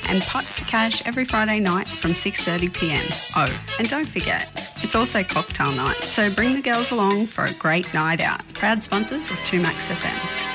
and Putt for Cash every Friday night from 6:30pm. Oh, and don't forget, it's also cocktail night, so bring the girls along for a great night out. Proud sponsors of 2Max FM.